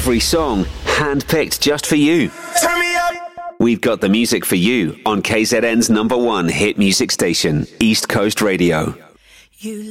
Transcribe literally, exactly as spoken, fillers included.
Every song handpicked just for you. Turn me up. We've got the music for you on K Z N's number one hit music station, East Coast Radio. You